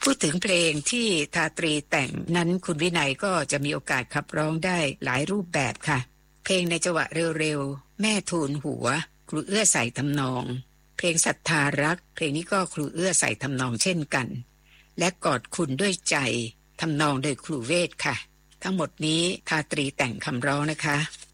พูดถึงเพลงที่ทาตรีแต่งนั้นคุณวินัยก็จะมีโอกาสขับร้องได้หลายรูปแบบค่ะเพลงในจังหวะเร็วๆแม่ทูลหัวครูเอื้อใส่ทำนองเพลงศรัทธารักเพลงนี้ก็ครูเอื้อใส่ทำนองเช่นกันและกอดคุณด้วยใจทำนองโดยครูเวทค่ะทั้งหมดนี้ทาตรีแต่งคำร้องนะคะ